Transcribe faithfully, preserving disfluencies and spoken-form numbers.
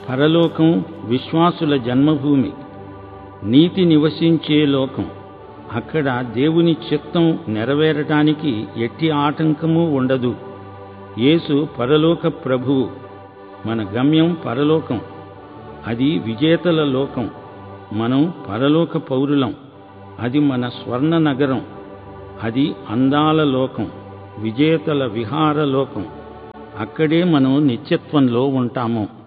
పరలోకం విశ్వాసుల జన్మభూమి, నీతి నివసించే లోకం. అక్కడ దేవుని చిత్తం నెరవేరటానికి ఎట్టి ఆటంకమూ ఉండదు. యేసు పరలోక ప్రభువు. మన గమ్యం పరలోకం. అది విజేతల లోకం. మనం పరలోక పౌరులం. అది మన స్వర్ణ నగరం. అది అందాల లోకం, విజేతల విహార లోకం. అక్కడే మనం నిత్యత్వంలో ఉంటాము.